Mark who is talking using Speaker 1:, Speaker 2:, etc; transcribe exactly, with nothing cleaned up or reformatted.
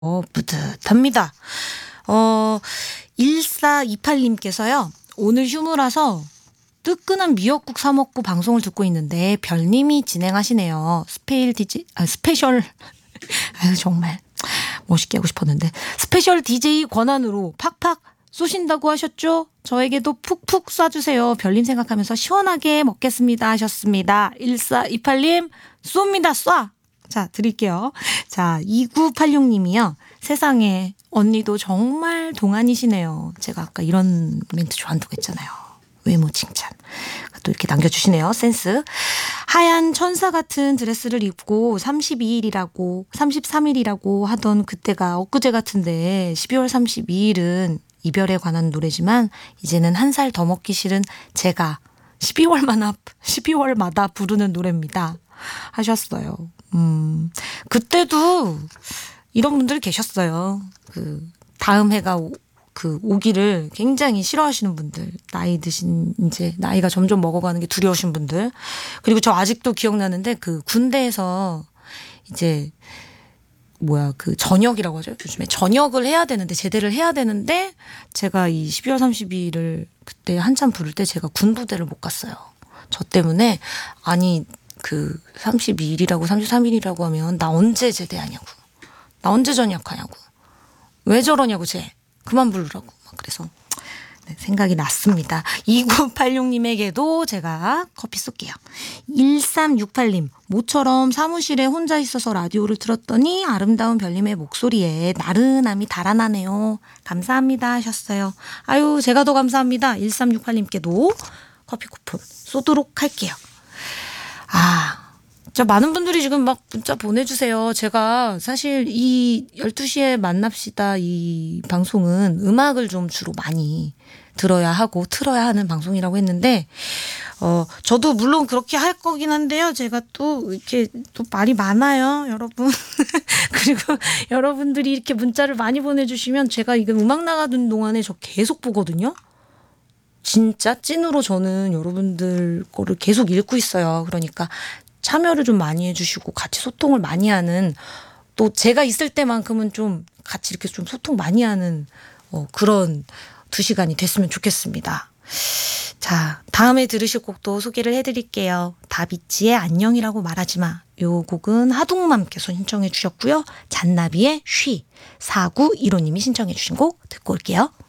Speaker 1: 어, 뿌듯합니다. 어, 일사이팔님께서요. 오늘 휴무라서 뜨끈한 미역국 사 먹고 방송을 듣고 있는데 별님이 진행하시네요. 스페일 디제이, 아, 스페셜. 아유, 정말 멋있게 하고 싶었는데. 스페셜 디제이 권한으로 팍팍 쏘신다고 하셨죠? 저에게도 푹푹 쏴주세요. 별님 생각하면서 시원하게 먹겠습니다 하셨습니다. 일사이팔님 쏩니다. 쏴. 자, 드릴게요. 자, 이구팔육님이요. 세상에 언니도 정말 동안이시네요. 제가 아까 이런 멘트 좋아한다고 했잖아요. 외모 칭찬. 또 이렇게 남겨주시네요. 센스. 하얀 천사 같은 드레스를 입고 삼십이일이라고 삼십삼일이라고 하던 그때가 엊그제 같은데 십이월 삼십이일은 이별에 관한 노래지만 이제는 한 살 더 먹기 싫은 제가 십이월마다 십이월마다 부르는 노래입니다. 하셨어요. 음, 그때도 이런 분들이 계셨어요. 그 다음 해가 오, 그 오기를 굉장히 싫어하시는 분들, 나이 드신 이제 나이가 점점 먹어가는 게 두려우신 분들. 그리고 저 아직도 기억나는데 그 군대에서 이제 뭐야 그 전역이라고 하죠. 요즘에 전역을 해야 되는데 제대를 해야 되는데 제가 이 십이월 삼십이일을 그때 한참 부를 때 제가 군부대를 못 갔어요. 저 때문에 아니 그 삼십이일이라고 삼십삼일이라고 하면 나 언제 제대하냐고. 나 언제 전역하냐고. 왜 저러냐고 쟤. 그만 부르라고. 막 그래서 네, 생각이 났습니다. 이구팔육님에게도 제가 커피 쏠게요. 일삼육팔님 모처럼 사무실에 혼자 있어서 라디오를 틀었더니 아름다운 별님의 목소리에 나른함이 달아나네요. 감사합니다 하셨어요. 아유 제가 더 감사합니다. 일삼육팔님께도 커피 쿠폰 쏘도록 할게요. 아, 진짜 많은 분들이 지금 막 문자 보내주세요. 제가 사실 이 열두 시에 만납시다 이 방송은 음악을 좀 주로 많이 들어야 하고 틀어야 하는 방송이라고 했는데, 어, 저도 물론 그렇게 할 거긴 한데요. 제가 또 이렇게 또 말이 많아요, 여러분. 그리고 여러분들이 이렇게 문자를 많이 보내주시면 제가 이거 음악 나가는 동안에 저 계속 보거든요. 진짜 찐으로 저는 여러분들 거를 계속 읽고 있어요. 그러니까 참여를 좀 많이 해주시고 같이 소통을 많이 하는, 또 제가 있을 때만큼은 좀 같이 이렇게 좀 소통 많이 하는 어, 그런 두 시간이 됐으면 좋겠습니다. 자, 다음에 들으실 곡도 소개를 해드릴게요. 다비치의 안녕이라고 말하지 마. 요 곡은 하동맘께서 신청해 주셨고요. 잔나비의 쉬, 사구일오님이 신청해 주신 곡 듣고 올게요.